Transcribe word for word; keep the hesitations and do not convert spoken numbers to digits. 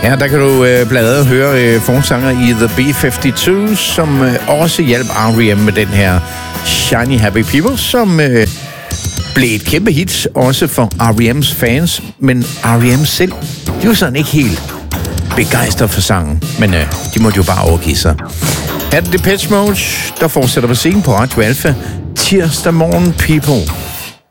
Ja, der kan du øh, blandt andet høre øh, forsanger i The B femoghalvtreds, som øh, også hjalp R E M med den her Shiny Happy People, som øh, blev et kæmpe hit, også for R E M's fans. Men R E M selv, de var sådan ikke helt begejstret for sangen, men øh, de måtte jo bare overgive sig. Her er det Depeche Mode, der fortsætter på scenen på Radio Alpha tirsdag morgen, people.